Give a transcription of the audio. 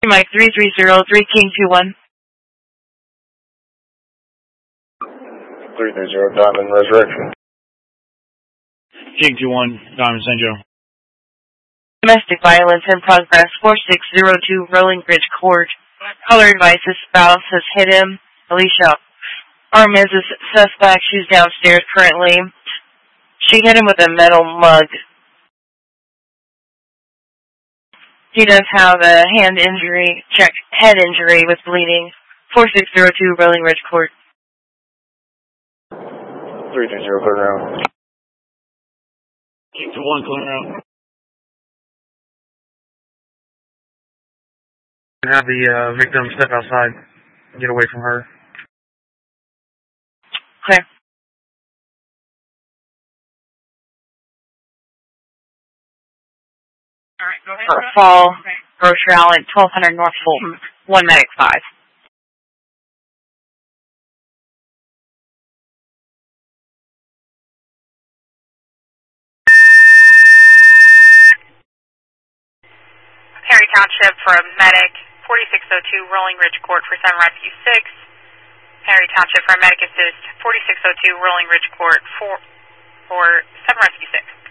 Mike 3303 King 21. 330 Diamond Resurrection. King 21, Diamond St. Joe. Domestic violence in progress, 4602 Rolling Ridge Court. Caller advises spouse has hit him. Alicia Armiz is suspect. She's downstairs currently. She hit him with a metal mug. He does have a head injury with bleeding. 4602 Rolling Ridge Court. 320 clear out. King 1 clear out. Have the victim step outside and get away from her. Clear. All right, go ahead. Fall, Grocery Outlet, 1200 North Fulton. 1 Medic 5. Perry Township for a medic, 4602 Rolling Ridge Court for 7 Rescue 6. Perry Township for a medic assist, 4602 Rolling Ridge Court for 7 Rescue 6.